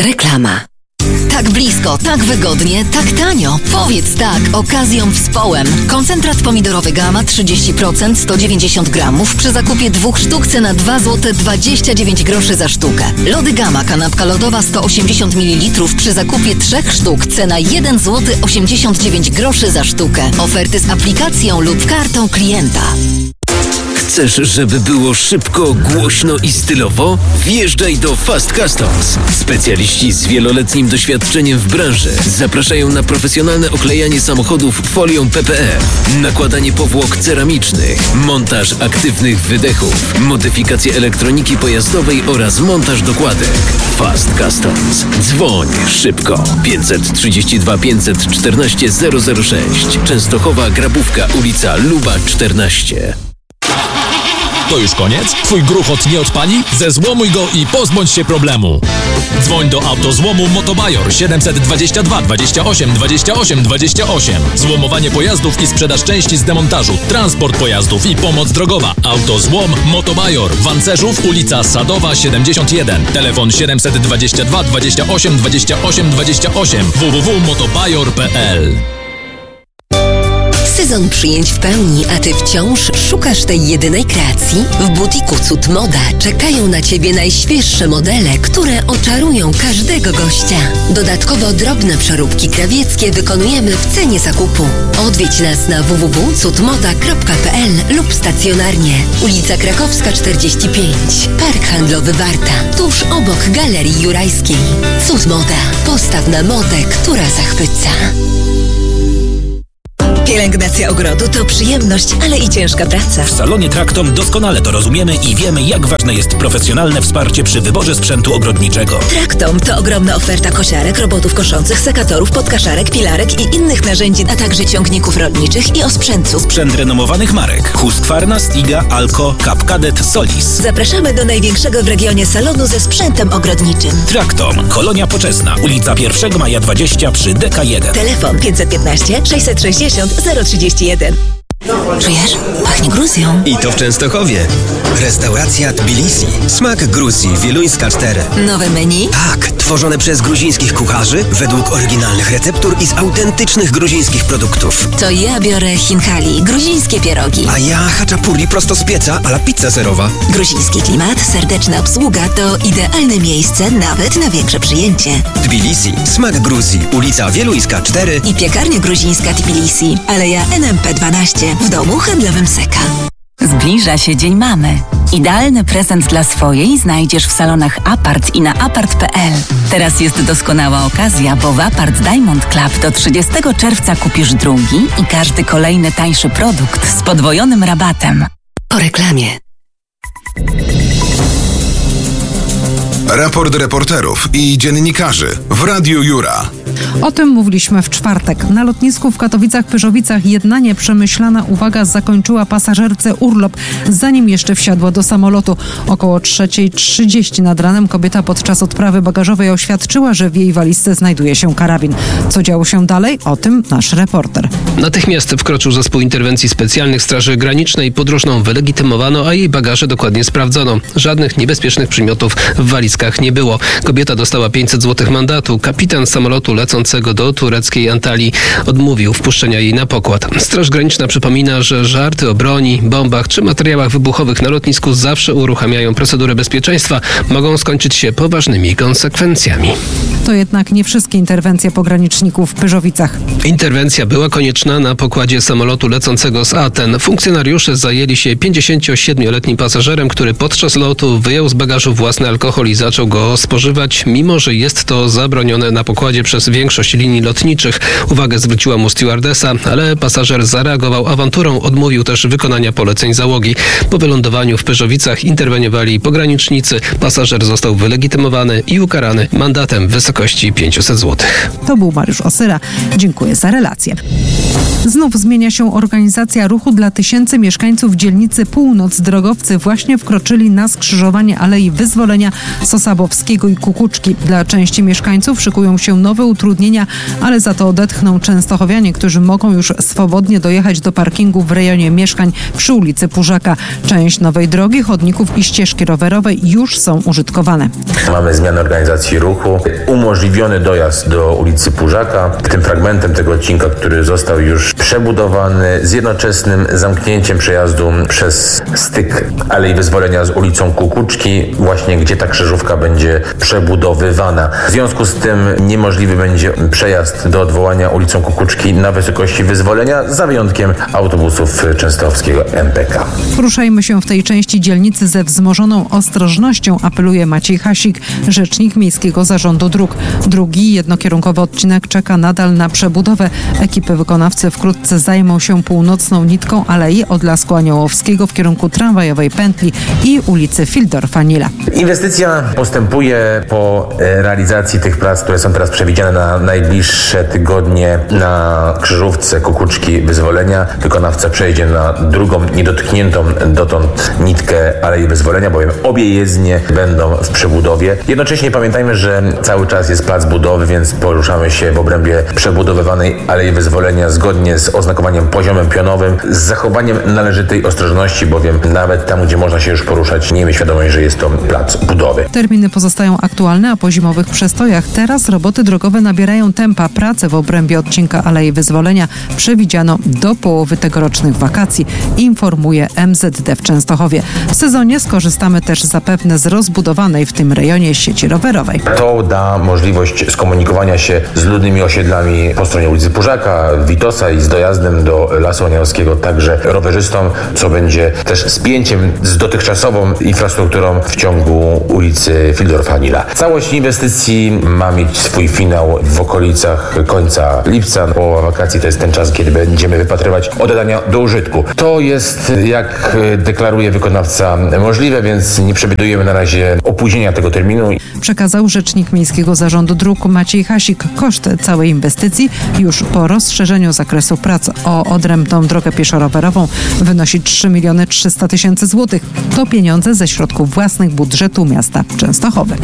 Reklama. Tak blisko, tak wygodnie, tak tanio. Powiedz tak okazją Wspołem. Koncentrat pomidorowy Gama 30%, 190 gramów. Przy zakupie 2 sztuk cena 2 zł 29 groszy za sztukę. Lody Gama, kanapka lodowa 180 ml. Przy zakupie 3 sztuk cena 1 zł 89 groszy za sztukę. Oferty z aplikacją lub kartą klienta. Chcesz, żeby było szybko, głośno i stylowo? Wjeżdżaj do Fast Customs. Specjaliści z wieloletnim doświadczeniem w branży zapraszają na profesjonalne oklejanie samochodów folią PPE, nakładanie powłok ceramicznych, montaż aktywnych wydechów, modyfikację elektroniki pojazdowej oraz montaż dokładek. Fast Customs. Dzwoń szybko. 532 514 006. Częstochowa, Grabówka, ulica Luba 14. To już koniec? Twój gruchot nie odpali? Zezłomuj go i pozbądź się problemu. Dzwoń do Autozłomu Motobajor 722 28 28 28. Złomowanie pojazdów i sprzedaż części z demontażu, transport pojazdów i pomoc drogowa. Autozłom Motobajor. Wancerzów, ulica Sadowa 71. Telefon 722 28 28 28. www.motobajor.pl. Sezon przyjęć w pełni, a Ty wciąż szukasz tej jedynej kreacji? W butiku Cud Moda czekają na Ciebie najświeższe modele, które oczarują każdego gościa. Dodatkowo drobne przeróbki krawieckie wykonujemy w cenie zakupu. Odwiedź nas na www.cudmoda.pl lub stacjonarnie. Ulica Krakowska 45, Park Handlowy Warta, tuż obok Galerii Jurajskiej. Cud Moda. Postaw na modę, która zachwyca. Pielęgnacja ogrodu to przyjemność, ale i ciężka praca. W salonie Traktom doskonale to rozumiemy i wiemy, jak ważne jest profesjonalne wsparcie przy wyborze sprzętu ogrodniczego. Traktom to ogromna oferta kosiarek, robotów koszących, sekatorów, podkaszarek, pilarek i innych narzędzi, a także ciągników rolniczych i osprzętu. Sprzęt renomowanych marek: Husqvarna, Stiga, Alco, Capcadet, Solis. Zapraszamy do największego w regionie salonu ze sprzętem ogrodniczym. Traktom, Kolonia Poczesna, ulica 1 Maja 20 przy DK1. Telefon 515 660 031. Czujesz? Pachnie Gruzją. I to w Częstochowie. Restauracja Tbilisi. Smak Gruzji, Wieluńska 4. Nowe menu? Tak, tworzone przez gruzińskich kucharzy według oryginalnych receptur i z autentycznych gruzińskich produktów. To ja biorę chinkali, gruzińskie pierogi. A ja haczapuri prosto z pieca, a la pizza serowa. Gruziński klimat, serdeczna obsługa to idealne miejsce nawet na większe przyjęcie. Tbilisi. Smak Gruzji. Ulica Wieluńska 4. I piekarnia gruzińska Tbilisi. Aleja NMP 12. W domu handlowym Seka. Zbliża się Dzień Mamy. Idealny prezent dla swojej znajdziesz w salonach Apart i na apart.pl. Teraz jest doskonała okazja, bo w Apart Diamond Club do 30 czerwca kupisz drugi i każdy kolejny tańszy produkt z podwojonym rabatem. Po reklamie. Raport reporterów i dziennikarzy w Radiu Jura. O tym mówiliśmy w czwartek. Na lotnisku w Katowicach-Pyrzowicach jedna nieprzemyślana uwaga zakończyła pasażerce urlop, zanim jeszcze wsiadła do samolotu. Około 3:30 nad ranem kobieta podczas odprawy bagażowej oświadczyła, że w jej walizce znajduje się karabin. Co działo się dalej? O tym nasz reporter. Natychmiast wkroczył zespół interwencji specjalnych Straży Granicznej. Podróżną wylegitymowano, a jej bagaże dokładnie sprawdzono. Żadnych niebezpiecznych przymiotów w walizkach nie było. Kobieta dostała 500 zł mandatu. Kapitan samolotu lecącego do tureckiej Antalii odmówił wpuszczenia jej na pokład. Straż Graniczna przypomina, że żarty o broni, bombach czy materiałach wybuchowych na lotnisku zawsze uruchamiają procedurę bezpieczeństwa. Mogą skończyć się poważnymi konsekwencjami. To jednak nie wszystkie interwencje pograniczników w Pyrzowicach. Interwencja była konieczna na pokładzie samolotu lecącego z Aten. Funkcjonariusze zajęli się 57-letnim pasażerem, który podczas lotu wyjął z bagażu własny alkohol i zaczął go spożywać, mimo że jest to zabronione na pokładzie przez większość linii lotniczych. Uwagę zwróciła mu stewardesa, ale pasażer zareagował awanturą, odmówił też wykonania poleceń załogi. Po wylądowaniu w Pyrzowicach interweniowali pogranicznicy. Pasażer został wylegitymowany i ukarany mandatem w wysokości wysokości 500 zł. To był Mariusz Osyra. Dziękuję za relację. Znów zmienia się organizacja ruchu dla tysięcy mieszkańców dzielnicy Północ. Drogowcy właśnie wkroczyli na skrzyżowanie Alei Wyzwolenia Sosabowskiego i Kukuczki. Dla części mieszkańców szykują się nowe utrudnienia, ale za to odetchną częstochowianie, którzy mogą już swobodnie dojechać do parkingu w rejonie mieszkań przy ulicy Pużaka. Część nowej drogi, chodników i ścieżki rowerowej już są użytkowane. Mamy zmianę organizacji ruchu, umożliwiony dojazd do ulicy Pużaka. Tym fragmentem tego odcinka, który został już przebudowany z jednoczesnym zamknięciem przejazdu przez styk Alei Wyzwolenia z ulicą Kukuczki, właśnie gdzie ta krzyżówka będzie przebudowywana. W związku z tym niemożliwy będzie przejazd do odwołania ulicą Kukuczki na wysokości Wyzwolenia, za wyjątkiem autobusów częstochowskiego MPK. Poruszajmy się w tej części dzielnicy ze wzmożoną ostrożnością, apeluje Maciej Hasik, rzecznik Miejskiego Zarządu Dróg. Drugi jednokierunkowy odcinek czeka nadal na przebudowę. Ekipy wykonawcy wkrótce zajmą się północną nitką alei od Lasku Aniołowskiego w kierunku tramwajowej pętli i ulicy Fildorfa-Nila. Inwestycja postępuje po realizacji tych prac, które są teraz przewidziane na najbliższe tygodnie na krzyżówce Kukuczki Wyzwolenia. Wykonawca przejdzie na drugą, niedotkniętą dotąd nitkę Alei Wyzwolenia, bowiem obie jezdnie będą w przebudowie. Jednocześnie pamiętajmy, że cały czas jest plac budowy, więc poruszamy się w obrębie przebudowywanej Alei Wyzwolenia zgodnie z oznakowaniem poziomem pionowym, z zachowaniem należytej ostrożności, bowiem nawet tam, gdzie można się już poruszać, miejmy świadomość, że jest to plac budowy. Terminy pozostają aktualne, a po zimowych przestojach teraz roboty drogowe nabierają tempa. Prace w obrębie odcinka Alei Wyzwolenia przewidziano do połowy tegorocznych wakacji, informuje MZD w Częstochowie. W sezonie skorzystamy też zapewne z rozbudowanej w tym rejonie sieci rowerowej. To da możliwość skomunikowania się z ludnymi osiedlami po stronie ulicy Pużaka, Witosa i z dojazdem do Lasu Aniołowskiego także rowerzystom, co będzie też spięciem z dotychczasową infrastrukturą w ciągu ulicy Fildorfa-Nila. Całość inwestycji ma mieć swój finał w okolicach końca lipca. Połowa wakacji to jest ten czas, kiedy będziemy wypatrywać oddania do użytku. To jest, jak deklaruje wykonawca, możliwe, więc nie przewidujemy na razie opóźnienia tego terminu. Przekazał rzecznik Miejskiego Zarządu Dróg Maciej Hasik. Koszt całej inwestycji już po rozszerzeniu zakresu prac o odrębną drogę pieszo-rowerową wynosi 3 300 000 złotych. To pieniądze ze środków własnych budżetu miasta Częstochowy.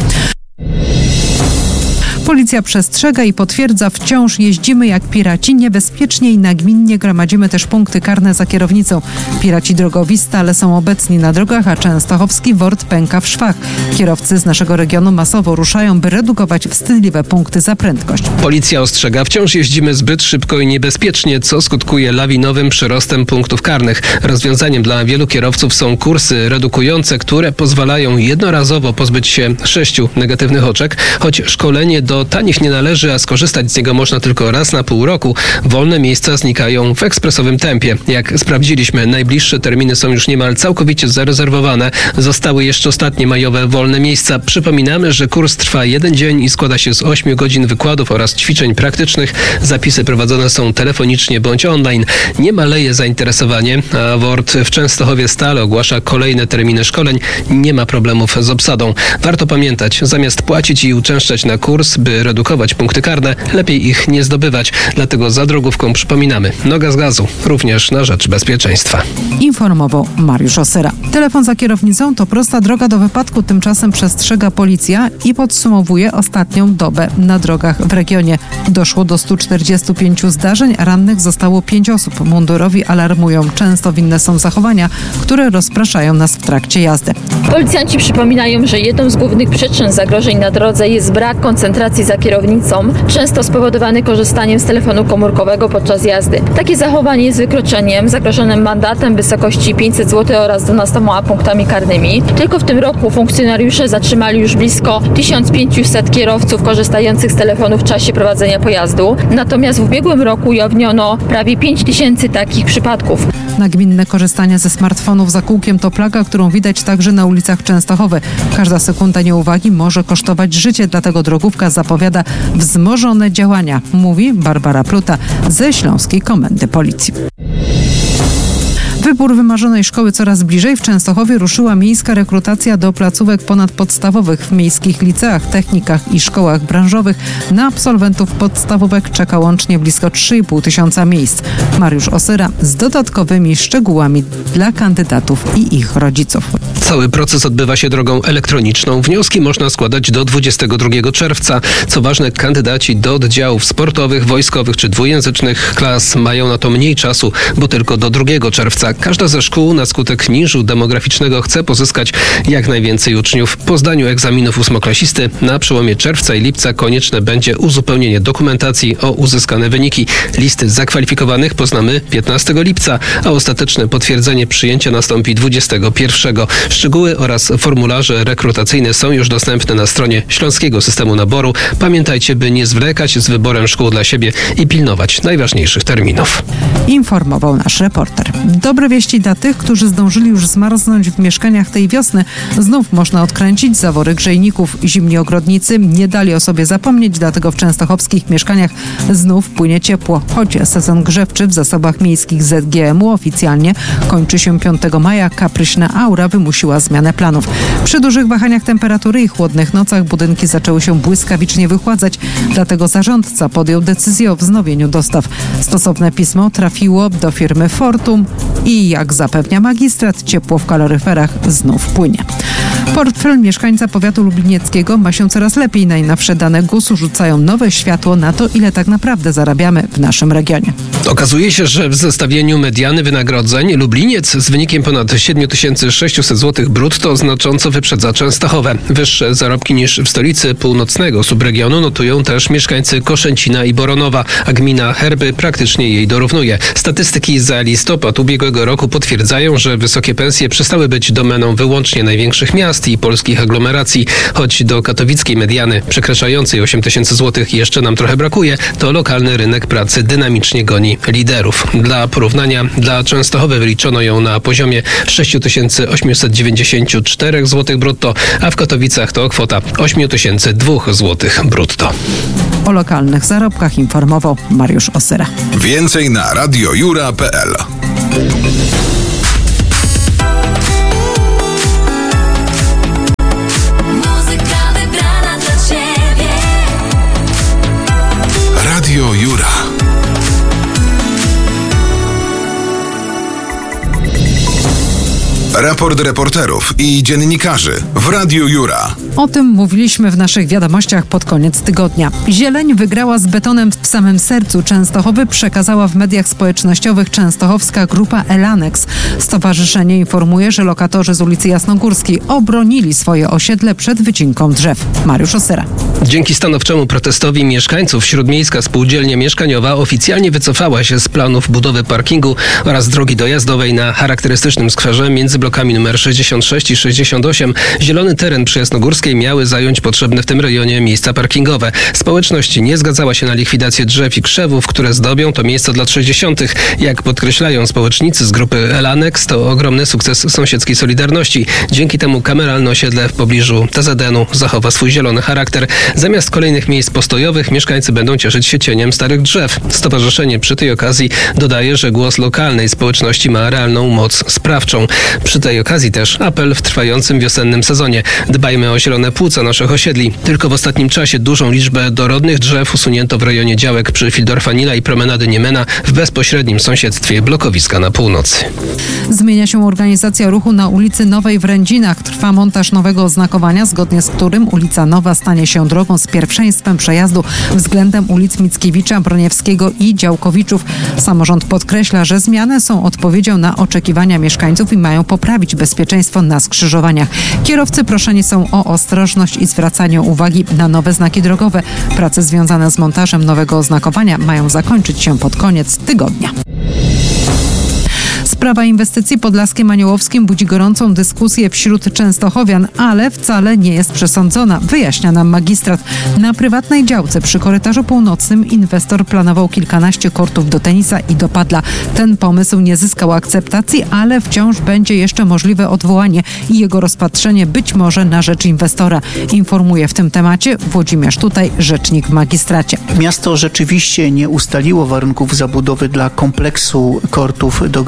Policja przestrzega i potwierdza, wciąż jeździmy jak piraci, niebezpiecznie i nagminnie gromadzimy też punkty karne za kierownicą. Piraci drogowi stale są obecni na drogach, a częstochowski WORD pęka w szwach. Kierowcy z naszego regionu masowo ruszają, by redukować wstydliwe punkty za prędkość. Policja ostrzega, wciąż jeździmy zbyt szybko i niebezpiecznie, co skutkuje lawinowym przyrostem punktów karnych. Rozwiązaniem dla wielu kierowców są kursy redukujące, które pozwalają jednorazowo pozbyć się 6 negatywnych oczek, choć szkolenie do tanich nie należy, a skorzystać z niego można tylko raz na pół roku. Wolne miejsca znikają w ekspresowym tempie. Jak sprawdziliśmy, najbliższe terminy są już niemal całkowicie zarezerwowane. Zostały jeszcze ostatnie majowe wolne miejsca. Przypominamy, że kurs trwa 1 dzień i składa się z 8 godzin wykładów oraz ćwiczeń praktycznych. Zapisy prowadzone są telefonicznie bądź online. Nie maleje zainteresowanie, a WORD w Częstochowie stale ogłasza kolejne terminy szkoleń. Nie ma problemów z obsadą. Warto pamiętać, zamiast płacić i uczęszczać na kurs, by redukować punkty karne, lepiej ich nie zdobywać. Dlatego za drogówką przypominamy, noga z gazu, również na rzecz bezpieczeństwa. Informował Mariusz Osyra. Telefon za kierownicą to prosta droga do wypadku, tymczasem przestrzega policja i podsumowuje ostatnią dobę na drogach w regionie. Doszło do 145 zdarzeń, rannych zostało 5 osób. Mundurowi alarmują, często winne są zachowania, które rozpraszają nas w trakcie jazdy. Policjanci przypominają, że jedną z głównych przyczyn zagrożeń na drodze jest brak koncentracji za kierownicą, często spowodowany korzystaniem z telefonu komórkowego podczas jazdy. Takie zachowanie jest wykroczeniem zagrożonym mandatem w wysokości 500 zł oraz 12 punktami karnymi. Tylko w tym roku funkcjonariusze zatrzymali już blisko 1500 kierowców korzystających z telefonu w czasie prowadzenia pojazdu. Natomiast w ubiegłym roku ujawniono prawie 5000 takich przypadków. Nagminne korzystanie ze smartfonów za kółkiem to plaga, którą widać także na ulicach Częstochowy. Każda sekunda nieuwagi może kosztować życie, dlatego drogówka zapowiada wzmożone działania, mówi Barbara Pluta ze Śląskiej Komendy Policji. Wybór wymarzonej szkoły coraz bliżej. W Częstochowie ruszyła miejska rekrutacja do placówek ponadpodstawowych. W miejskich liceach, technikach i szkołach branżowych na absolwentów podstawówek czeka łącznie blisko 3,5 tysiąca miejsc. Mariusz Osyra z dodatkowymi szczegółami dla kandydatów i ich rodziców. Cały proces odbywa się drogą elektroniczną. Wnioski można składać do 22 czerwca. Co ważne, kandydaci do oddziałów sportowych, wojskowych czy dwujęzycznych klas mają na to mniej czasu, bo tylko do 2 czerwca. Każda ze szkół na skutek niżu demograficznego chce pozyskać jak najwięcej uczniów. Po zdaniu egzaminów ósmoklasisty na przełomie czerwca i lipca konieczne będzie uzupełnienie dokumentacji o uzyskane wyniki. Listy zakwalifikowanych poznamy 15 lipca, a ostateczne potwierdzenie przyjęcia nastąpi 21. Szczegóły oraz formularze rekrutacyjne są już dostępne na stronie Śląskiego Systemu Naboru. Pamiętajcie, by nie zwlekać z wyborem szkół dla siebie i pilnować najważniejszych terminów. Informował nasz reporter. Dobre wieści dla tych, którzy zdążyli już zmarznąć w mieszkaniach tej wiosny. Znów można odkręcić zawory grzejników. Zimni ogrodnicy nie dali o sobie zapomnieć, dlatego w częstochowskich mieszkaniach znów płynie ciepło. Choć sezon grzewczy w zasobach miejskich ZGM-u oficjalnie kończy się 5 maja, kapryśna aura wymusiła zmianę planów. Przy dużych wahaniach temperatury i chłodnych nocach budynki zaczęły się błyskawicznie wychładzać, dlatego zarządca podjął decyzję o wznowieniu dostaw. Stosowne pismo trafiło do firmy Fortum i jak zapewnia magistrat, ciepło w kaloryferach znów płynie. Portfel mieszkańca powiatu lublinieckiego ma się coraz lepiej. Najnowsze dane GUS-u rzucają nowe światło na to, ile tak naprawdę zarabiamy w naszym regionie. Okazuje się, że w zestawieniu mediany wynagrodzeń Lubliniec z wynikiem ponad 7600 zł brutto znacząco wyprzedza Częstochowę. Wyższe zarobki niż w stolicy północnego subregionu notują też mieszkańcy Koszęcina i Boronowa, a gmina Herby praktycznie jej dorównuje. Statystyki za listopad ubiegłego roku potwierdzają, że wysokie pensje przestały być domeną wyłącznie największych miast i polskich aglomeracji. Choć do katowickiej mediany przekraczającej 8000 zł jeszcze nam trochę brakuje, to lokalny rynek pracy dynamicznie goni liderów. Dla porównania, dla Częstochowy wyliczono ją na poziomie 6894 zł brutto, a w Katowicach to kwota 8002 zł brutto. O lokalnych zarobkach informował Mariusz Osyra. Więcej na radiojura.pl. Radio Jura. Raport reporterów i dziennikarzy w Radiu Jura. O tym mówiliśmy w naszych wiadomościach pod koniec tygodnia. Zieleń wygrała z betonem w samym sercu Częstochowy, przekazała w mediach społecznościowych częstochowska grupa Elanex. Stowarzyszenie informuje, że lokatorzy z ulicy Jasnogórskiej obronili swoje osiedle przed wycinką drzew. Mariusz Osyra. Dzięki stanowczemu protestowi mieszkańców Śródmiejska Spółdzielnia Mieszkaniowa oficjalnie wycofała się z planów budowy parkingu oraz drogi dojazdowej na charakterystycznym skwerze między blokami nr 66 i 68. Zielony teren przy Jasnogórskiej miały zająć potrzebne w tym rejonie miejsca parkingowe. Społeczność nie zgadzała się na likwidację drzew i krzewów, które zdobią to miejsca dla 60. Jak podkreślają społecznicy z grupy Elanex, to ogromny sukces sąsiedzkiej solidarności. Dzięki temu kameralne osiedle w pobliżu TZN-u zachowa swój zielony charakter. Zamiast kolejnych miejsc postojowych mieszkańcy będą cieszyć się cieniem starych drzew. Stowarzyszenie przy tej okazji dodaje, że głos lokalnej społeczności ma realną moc sprawczą. Przy tej okazji też apel w trwającym wiosennym sezonie. Dbajmy o zielone płuca naszych osiedli. Tylko w ostatnim czasie dużą liczbę dorodnych drzew usunięto w rejonie działek przy Fildorfa-Nila i promenady Niemena w bezpośrednim sąsiedztwie blokowiska na północy. Zmienia się organizacja ruchu na ulicy Nowej w Rędzinach. Trwa montaż nowego oznakowania, zgodnie z którym ulica Nowa stanie się drogą z pierwszeństwem przejazdu względem ulic Mickiewicza, Broniewskiego i Działkowiczów. Samorząd podkreśla, że zmiany są odpowiedzią na oczekiwania mieszkańców i mają poprawić bezpieczeństwo na skrzyżowaniach. Kierowcy proszeni są o ostrożność i zwracanie uwagi na nowe znaki drogowe. Prace związane z montażem nowego oznakowania mają zakończyć się pod koniec tygodnia. Sprawa inwestycji pod Laskiem Aniołowskim budzi gorącą dyskusję wśród częstochowian, ale wcale nie jest przesądzona, wyjaśnia nam magistrat. Na prywatnej działce przy korytarzu północnym inwestor planował kilkanaście kortów do tenisa i do padla. Ten pomysł nie zyskał akceptacji, ale wciąż będzie jeszcze możliwe odwołanie i jego rozpatrzenie być może na rzecz inwestora. Informuje w tym temacie Włodzimierz Tutaj, rzecznik w magistracie. Miasto rzeczywiście nie ustaliło warunków zabudowy dla kompleksu kortów do gry w padel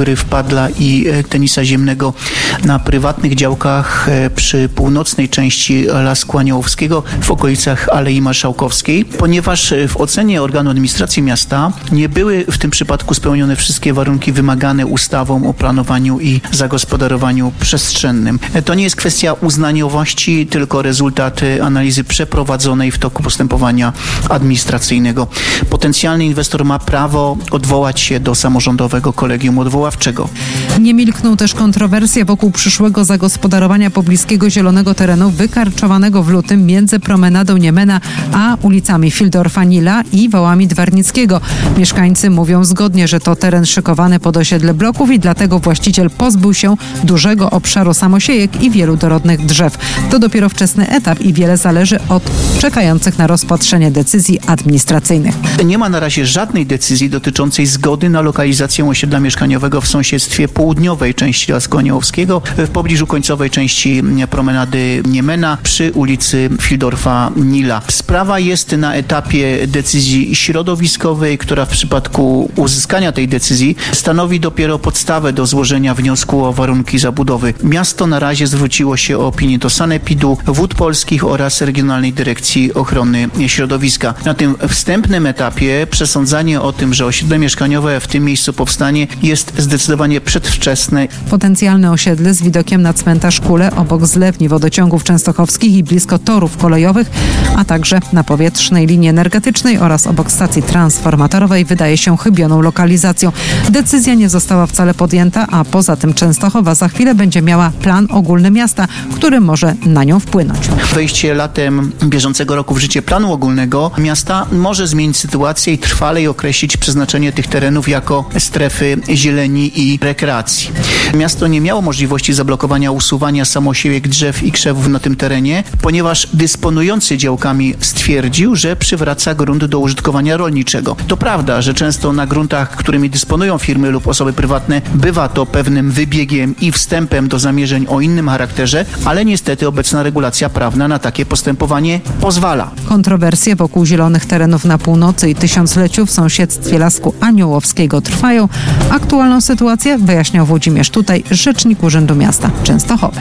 padla i tenisa ziemnego na prywatnych działkach przy północnej części Lasku Aniołowskiego w okolicach Alei Marszałkowskiej, ponieważ w ocenie organu administracji miasta nie były w tym przypadku spełnione wszystkie warunki wymagane ustawą o planowaniu i zagospodarowaniu przestrzennym. To nie jest kwestia uznaniowości, tylko rezultat analizy przeprowadzonej w toku postępowania administracyjnego. Potencjalny inwestor ma prawo odwołać się do samorządowego kolegium odwoławczego. Nie milkną też kontrowersje wokół przyszłego zagospodarowania pobliskiego zielonego terenu wykarczowanego w lutym między promenadą Niemena a ulicami Fildorfa-Nila i Wałami Dwarnickiego. Mieszkańcy mówią zgodnie, że to teren szykowany pod osiedle bloków i dlatego właściciel pozbył się dużego obszaru samosiejek i wielu dorodnych drzew. To dopiero wczesny etap i wiele zależy od czekających na rozpatrzenie decyzji administracyjnych. Nie ma na razie żadnej decyzji dotyczącej zgody na lokalizację osiedla mieszkaniowego w sąsiedztwie południowej części Lasku Aniołowskiego, w pobliżu końcowej części promenady Niemena przy ulicy Fildorfa-Nila. Sprawa jest na etapie decyzji środowiskowej, która w przypadku uzyskania tej decyzji stanowi dopiero podstawę do złożenia wniosku o warunki zabudowy. Miasto na razie zwróciło się o opinię do Sanepidu, Wód Polskich oraz Regionalnej Dyrekcji Ochrony Środowiska. Na tym wstępnym etapie przesądzanie o tym, że osiedle mieszkaniowe w tym miejscu powstanie, jest zdecydowanie przedwczesne. Potencjalne osiedle z widokiem na cmentarz Kule obok zlewni wodociągów częstochowskich i blisko torów kolejowych, a także na powietrznej linii energetycznej oraz obok stacji transformatorowej wydaje się chybioną lokalizacją. Decyzja nie została wcale podjęta, a poza tym Częstochowa za chwilę będzie miała plan ogólny miasta, który może na nią wpłynąć. Wejście latem bieżącego roku w życie planu ogólnego miasta może zmienić sytuację i trwale określić przeznaczenie tych terenów jako strefy zieleni i rekreacji. Miasto nie miało możliwości zablokowania usuwania samosiejek drzew i krzewów na tym terenie, ponieważ dysponujący działkami stwierdził, że przywraca grunt do użytkowania rolniczego. To prawda, że często na gruntach, którymi dysponują firmy lub osoby prywatne, bywa to pewnym wybiegiem i wstępem do zamierzeń o innym charakterze, ale niestety obecna regulacja prawna na takie postępowanie pozwala. Kontrowersje wokół zielonych terenów na północy i tysiącleciu w sąsiedztwie Lasku Aniołowskiego trwają. Aktualną sytuację wyjaśniał Włodzimierz Tutaj, rzecznik Urzędu Miasta Częstochowy.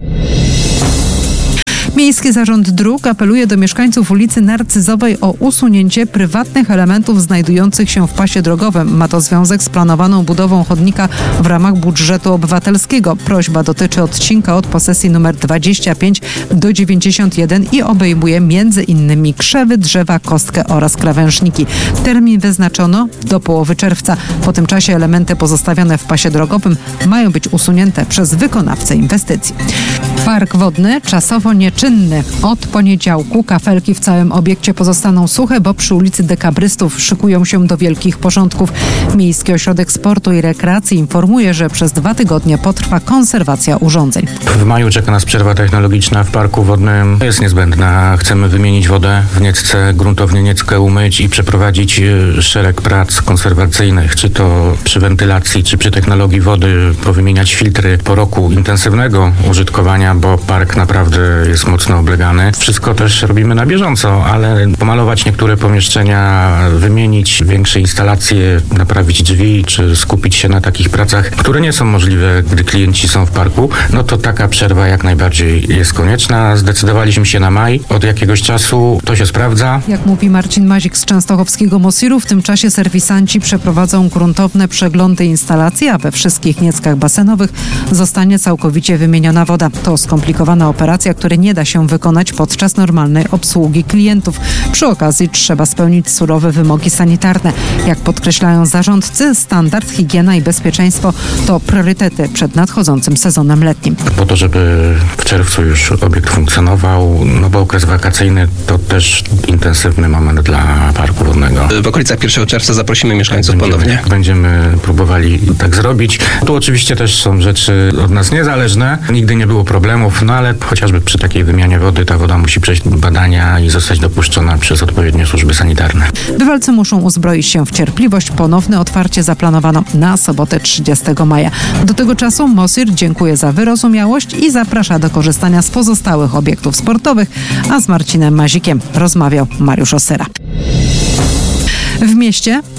Miejski Zarząd Dróg apeluje do mieszkańców ulicy Narcyzowej o usunięcie prywatnych elementów znajdujących się w pasie drogowym. Ma to związek z planowaną budową chodnika w ramach budżetu obywatelskiego. Prośba dotyczy odcinka od posesji nr 25 do 91 i obejmuje m.in. krzewy, drzewa, kostkę oraz krawężniki. Termin wyznaczono do połowy czerwca. Po tym czasie elementy pozostawione w pasie drogowym mają być usunięte przez wykonawcę inwestycji. Park wodny czasowo nieczynny. Od poniedziałku kafelki w całym obiekcie pozostaną suche, bo przy ulicy Dekabrystów szykują się do wielkich porządków. Miejski Ośrodek Sportu i Rekreacji informuje, że przez 2 tygodnie potrwa konserwacja urządzeń. W maju czeka nas przerwa technologiczna w parku wodnym. Jest niezbędna. Chcemy wymienić wodę w Niecce, gruntownie Nieckę umyć i przeprowadzić szereg prac konserwacyjnych, czy to przy wentylacji, czy przy technologii wody, powymieniać filtry po roku intensywnego użytkowania, bo park naprawdę jest mocno oblegany. Wszystko też robimy na bieżąco, ale pomalować niektóre pomieszczenia, wymienić większe instalacje, naprawić drzwi, czy skupić się na takich pracach, które nie są możliwe, gdy klienci są w parku, no to taka przerwa jak najbardziej jest konieczna. Zdecydowaliśmy się na maj. Od jakiegoś czasu to się sprawdza. Jak mówi Marcin Mazik z częstochowskiego Mosiru, w tym czasie serwisanci przeprowadzą gruntowne przeglądy instalacji, a we wszystkich nieckach basenowych zostanie całkowicie wymieniona woda. To skomplikowana operacja, której nie da się wykonać podczas normalnej obsługi klientów. Przy okazji trzeba spełnić surowe wymogi sanitarne. Jak podkreślają zarządcy, standard, higiena i bezpieczeństwo to priorytety przed nadchodzącym sezonem letnim. Po to, żeby w czerwcu już obiekt funkcjonował, no bo okres wakacyjny to też intensywny moment dla parku wodnego. W okolicach 1 czerwca zaprosimy mieszkańców ponownie. Będziemy próbowali tak zrobić. Tu oczywiście też są rzeczy od nas niezależne. Nigdy nie było problemów, no ale chociażby przy takiej wymianie wody ta woda musi przejść badania i zostać dopuszczona przez odpowiednie służby sanitarne. Bywalcy muszą uzbroić się w cierpliwość. Ponowne otwarcie zaplanowano na sobotę 30 maja. Do tego czasu Mosir dziękuję za wyrozumiałość i zaprasza do korzystania z pozostałych obiektów sportowych, a z Marcinem Mazikiem rozmawiał Mariusz Osyra. W mieście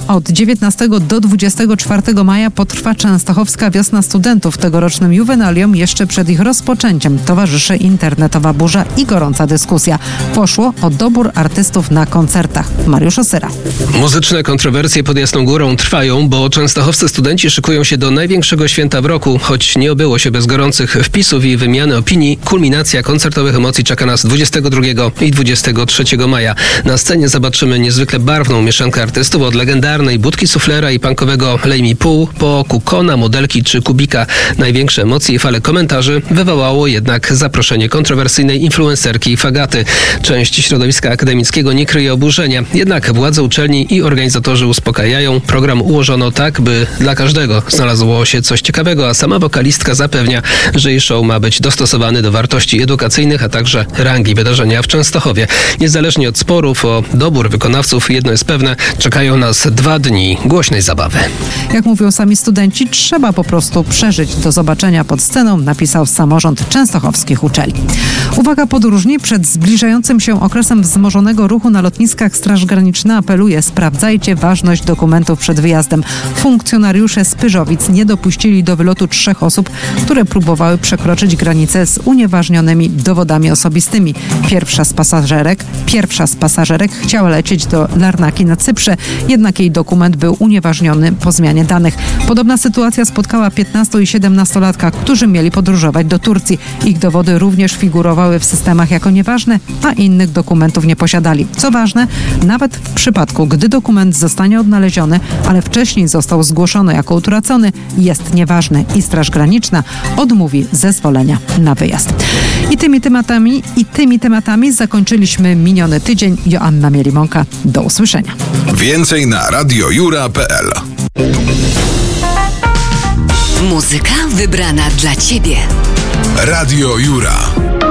Od 19 do 24 maja potrwa Częstochowska Wiosna Studentów. Tegorocznym juwenaliom jeszcze przed ich rozpoczęciem towarzyszy internetowa burza i gorąca dyskusja. Poszło o dobór artystów na koncertach. Mariusz Osyra. Muzyczne kontrowersje pod Jasną Górą trwają, bo częstochowscy studenci szykują się do największego święta w roku. Choć nie obyło się bez gorących wpisów i wymiany opinii, kulminacja koncertowych emocji czeka nas 22 i 23 maja. Na scenie zobaczymy niezwykle barwną mieszankę artystów od legendarnej Budki Suflera i punkowego Lej mi pół po Kukona, Modelki czy Kubika. Największe emocje i fale komentarzy wywołało jednak zaproszenie kontrowersyjnej influencerki Fagaty. Część środowiska akademickiego nie kryje oburzenia, jednak władze uczelni i organizatorzy uspokajają. Program ułożono tak, by dla każdego znalazło się coś ciekawego, a sama wokalistka zapewnia, że jej show ma być dostosowany do wartości edukacyjnych, a także rangi wydarzenia w Częstochowie. Niezależnie od sporów o dobór wykonawców, jedno jest pewne, czekają nas 2 dni głośnej zabawy. Jak mówią sami studenci, trzeba po prostu przeżyć. Do zobaczenia pod sceną, napisał samorząd częstochowskich uczelni. Uwaga podróżni, przed zbliżającym się okresem wzmożonego ruchu na lotniskach Straż Graniczna apeluje: sprawdzajcie ważność dokumentów przed wyjazdem. Funkcjonariusze z Pyrzowic nie dopuścili do wylotu 3 osób, które próbowały przekroczyć granicę z unieważnionymi dowodami osobistymi. Pierwsza z pasażerek chciała lecieć do Larnaki na Cyprze, jednak jej dokument był unieważniony po zmianie danych. Podobna sytuacja spotkała 15 i 17-latka, którzy mieli podróżować do Turcji. Ich dowody również figurowały w systemach jako nieważne, a innych dokumentów nie posiadali. Co ważne, nawet w przypadku, gdy dokument zostanie odnaleziony, ale wcześniej został zgłoszony jako utracony, jest nieważny i Straż Graniczna odmówi zezwolenia na wyjazd. I tymi tematami zakończyliśmy miniony tydzień. Joanna Mielimonka. Do usłyszenia. Więcej na radiojura.pl. Muzyka wybrana dla Ciebie. Radio Jura.